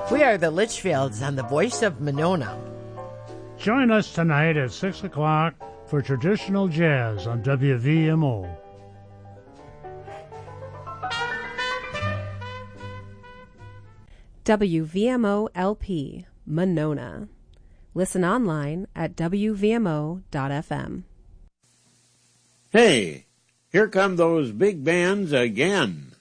We are the Litchfields on the Voice of Monona. Join us tonight at 6 o'clock for traditional jazz on WVMO. WVMO LP, Monona. Listen online at WVMO.fm. Hey, here come those big bands again.